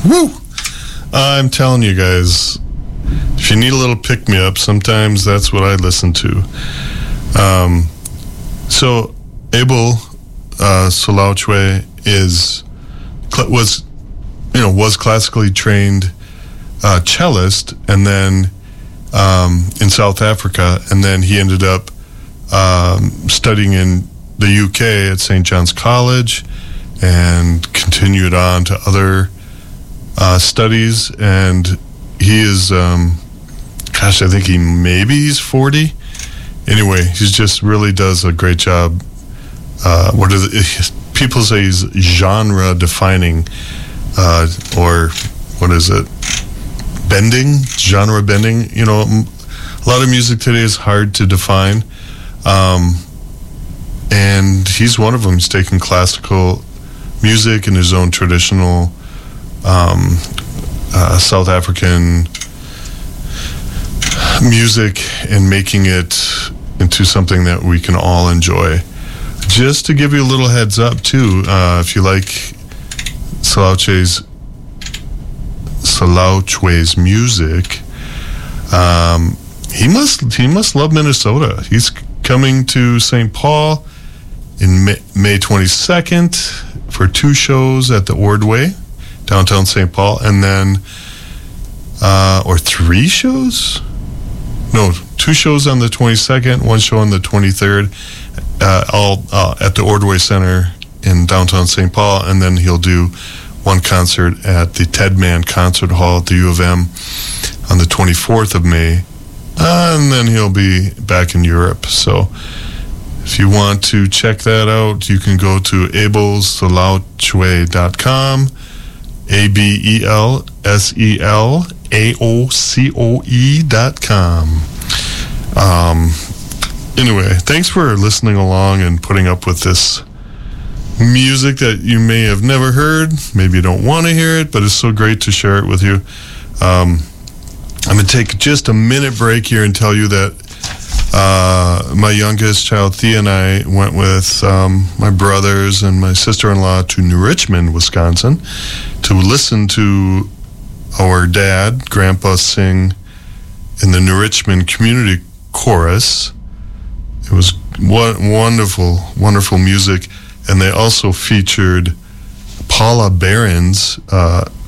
Woo! I'm telling you guys, if you need a little pick-me-up, sometimes that's what I listen to. So Abel Solauchwe was classically trained cellist, and then in South Africa, and then he ended up studying in the UK at St. John's College, and continued on to other studies. And he is, I think he's 40. Anyway, he just really does a great job. People say he's genre defining, or what is it? Genre bending. You know, a lot of music today is hard to define. And he's one of them. He's taken classical music and his own traditional South African music and making it into something that we can all enjoy. Just to give you a little heads up too, if you like Solauchwe's music, he must love Minnesota. He's coming to St. Paul in May 22nd for 2 shows at the Ordway, downtown St. Paul, and then or 3 shows? No, 2 shows on the 22nd, 1 show on the 23rd, all at the Ordway Center in downtown St. Paul, and then he'll do 1 concert at the Ted Mann Concert Hall at the U of M on the 24th of May, and then he'll be back in Europe. So if you want to check that out, you can go to abelsolauchwe.com, ABELSELAOCOE.com. Anyway, thanks for listening along and putting up with this music that you may have never heard. Maybe you don't want to hear it, but it's so great to share it with you. I'm going to take just a minute break here and tell you that my youngest child, Thea, and I went with my brothers and my sister-in-law to New Richmond, Wisconsin, to listen to our dad, Grandpa, sing in the New Richmond Community Chorus. It was wonderful, wonderful music. And they also featured Paula Behrens,